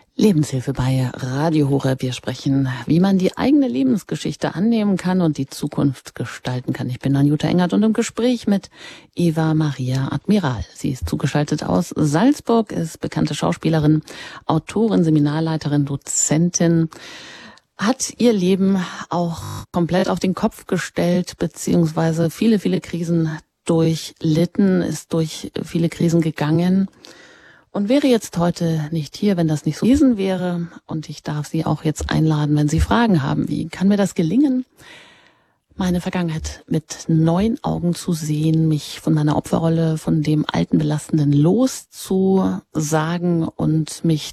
Lebenshilfe bei Radio Horeb. Wir sprechen, wie man die eigene Lebensgeschichte annehmen kann und die Zukunft gestalten kann. Ich bin Anjuta Engert und im Gespräch mit Eva Maria Admiral. Sie ist zugeschaltet aus Salzburg, ist bekannte Schauspielerin, Autorin, Seminarleiterin, Dozentin, hat ihr Leben auch komplett auf den Kopf gestellt, beziehungsweise viele Krisen durchlitten, ist durch viele Krisen gegangen. Und wäre jetzt heute nicht hier, wenn das nicht so gewesen wäre. Und ich darf Sie auch jetzt einladen, wenn Sie Fragen haben. Wie kann mir das gelingen, meine Vergangenheit mit neuen Augen zu sehen, mich von meiner Opferrolle, von dem alten Belastenden loszusagen und mich